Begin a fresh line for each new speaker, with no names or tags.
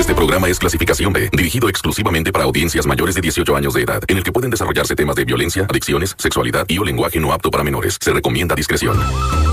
Este programa es clasificación B, dirigido exclusivamente para audiencias mayores de 18 años de edad, en el que pueden desarrollarse temas de violencia, adicciones, sexualidad y o lenguaje no apto para menores. Se recomienda discreción.